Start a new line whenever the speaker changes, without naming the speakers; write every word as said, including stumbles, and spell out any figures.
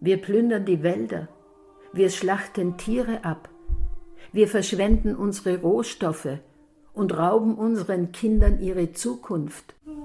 Wir plündern die Wälder, wir schlachten Tiere ab, wir verschwenden unsere Rohstoffe und rauben unseren Kindern ihre Zukunft.